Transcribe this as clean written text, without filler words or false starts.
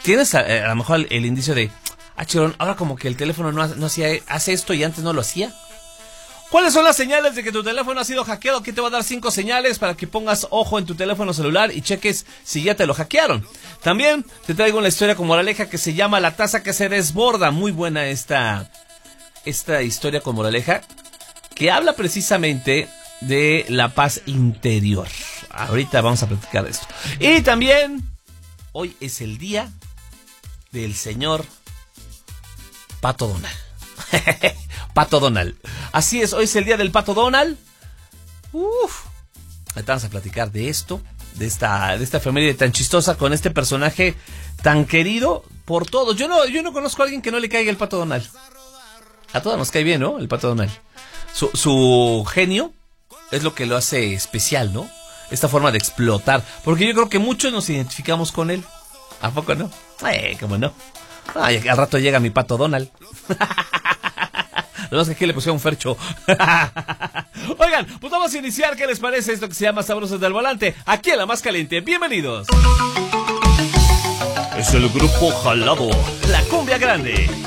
tienes a lo mejor el indicio de, Chirón, ahora como que el teléfono no hace esto y antes no lo hacía. ¿Cuáles son las señales de que tu teléfono ha sido hackeado? Aquí te voy a dar 5 señales para que pongas ojo en tu teléfono celular y cheques si ya te lo hackearon. También te traigo una historia con moraleja que se llama La taza que se desborda. Muy buena esta historia con moraleja, que habla precisamente de la paz interior. Ahorita vamos a platicar de esto. Y también, hoy es el día del señor Pato Donald. Pato Donald. Así es, hoy es el día del Pato Donald. Ahorita vamos a platicar de esto, de esta familia tan chistosa con este personaje tan querido por todos. Yo no conozco a alguien que no le caiga el Pato Donald. A todos nos cae bien, ¿no? El Pato Donald. Su genio es lo que lo hace especial, ¿no? Esta forma de explotar. Porque yo creo que muchos nos identificamos con él. ¿A poco no? ¿Cómo no? Ay, al rato llega mi Pato Donald. Lo que aquí le pusieron un fercho. Oigan, pues vamos a iniciar. ¿Qué les parece esto que se llama Sabrosos del Volante? Aquí en La Más Caliente. Bienvenidos. Es el grupo Jalado, la cumbia grande.